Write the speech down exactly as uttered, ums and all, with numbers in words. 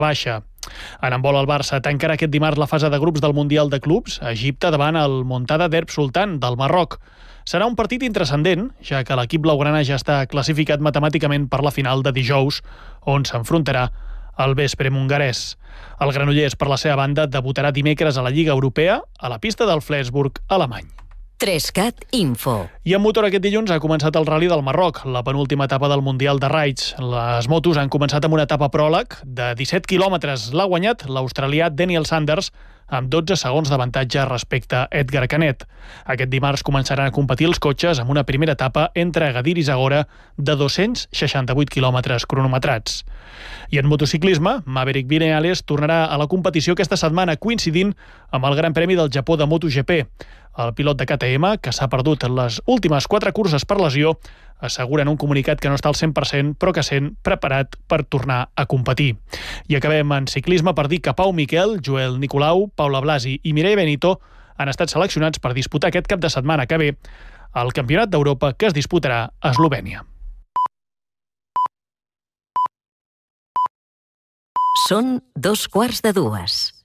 baixa. En handbol, el Barça tancarà aquest dimarts la fase de grups del Mundial de Clubs a Egipte davant el Montada d'Erb Sultan del Marroc. Serà un partit intranscendent, ja que l'equip blaugrana ja està classificat matemàticament per la final de dijous, on s'enfrontarà al vespre hongarès. El Granollers, per la seva banda, debutarà dimecres a la Lliga Europea a la pista del Flensburg, alemany. Trescat Info. I en motor aquest dilluns ha començat el Rally del Marroc, la penúltima etapa del Mundial de Raids. Les motos han començat amb una etapa pròleg de disset quilòmetres. L'ha guanyat l'australià Daniel Sanders amb dotze segons d'avantatge respecte a Edgar Canet. Aquest dimarts començaran a competir els cotxes amb una primera etapa entre Agadir i Zagora de dos-cents seixanta-vuit quilòmetres cronometrats. I en motociclisme, Maverick Viñales tornarà a la competició aquesta setmana, coincidint amb el Gran Premi del Japó de MotoGP. El pilot de K T M, que s'ha perdut en les últimes quatre curses per lesió, assegura en un comunicat que no està al cent per cent, però que sent preparat per tornar a competir. I acabem en ciclisme per dir que Pau Miquel, Joel Nicolau, Paula Blasi i Mireia Benito han estat seleccionats per disputar aquest cap de setmana que ve el Campionat d'Europa que es disputarà a Eslovènia. Són dos quarts de dues.